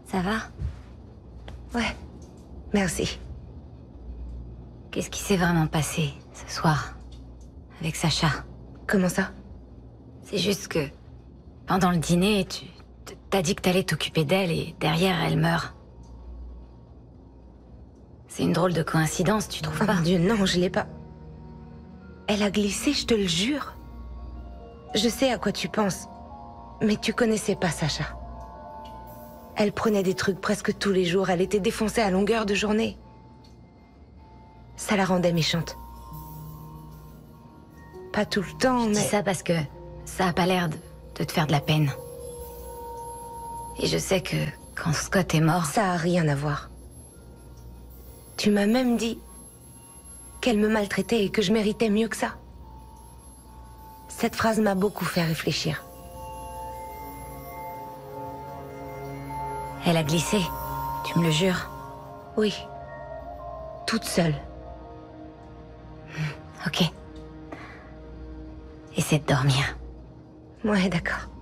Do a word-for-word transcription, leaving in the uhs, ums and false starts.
Ça va? Ouais, merci. Qu'est-ce qui s'est vraiment passé ce soir avec Sacha? Comment ça? C'est juste que pendant le dîner, tu t'as dit que t'allais t'occuper d'elle et derrière elle meurt. C'est une drôle de coïncidence, tu trouves Oh pas? mon Dieu, non, je l'ai pas. Elle a glissé, je te le jure. Je sais à quoi tu penses, mais tu connaissais pas Sacha. Elle prenait des trucs presque tous les jours, elle était défoncée à longueur de journée. Ça la rendait méchante. Pas tout le temps, Je mais... dis ça parce que ça a pas l'air de, de te faire de la peine. Et je sais que quand Scott est mort... Ça a rien à voir. Tu m'as même dit qu'elle me maltraitait et que je méritais mieux que ça. Cette phrase m'a beaucoup fait réfléchir. Elle a glissé, tu me le jures? Oui. Toute seule. Ok. Essaie de dormir. Ouais, d'accord.